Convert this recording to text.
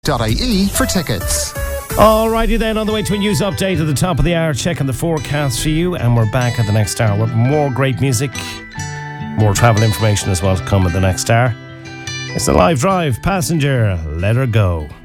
.ie for tickets. Alrighty then, on the way to a news update at the top of the hour, checking the forecast for you, and we're back at the next hour with more great music, more travel information as well to come at the next hour. It's the Live Drive Passenger. Let her go.